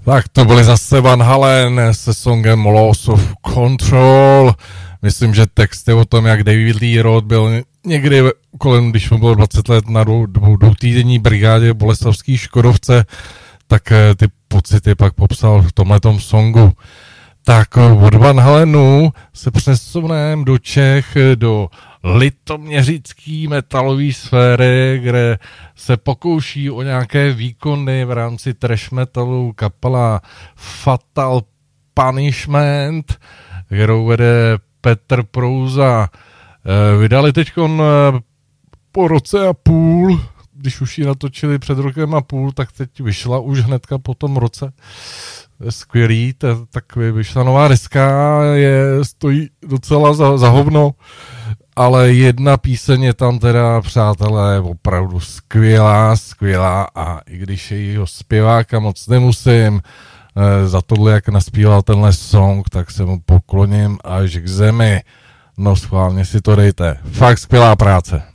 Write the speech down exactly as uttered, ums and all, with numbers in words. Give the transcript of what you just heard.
Tak to byly zase Van Halen se songem Loss of Control. Myslím, že text je o tom, jak David Lee Roth byl někdy kolem, když mu bylo dvacet let na dvou, dvou, dvou týdenní brigádě v boleslavský Škodovce, tak ty pocity pak popsal v tomhletom songu. Tak od Van Halenu se přesuneme do Čech, do litoměřický metalové sféry, kde se pokouší o nějaké výkony v rámci trash metalu kapela Fatal Punishment, kterou vede Petr Prouza. Vydali teďkon po roce a půl, když už ji natočili před rokem a půl, tak teď vyšla už hnedka po tom roce. Skvělý, tak vyšla nová deska, je, stojí docela za, za hovno, ale jedna píseň je tam teda, přátelé, opravdu skvělá, skvělá a i když jejího zpěváka moc nemusím, za tohle, jak naspíval tenhle song, tak se mu pokloním až k zemi. No schválně si to dejte. Fakt skvělá práce.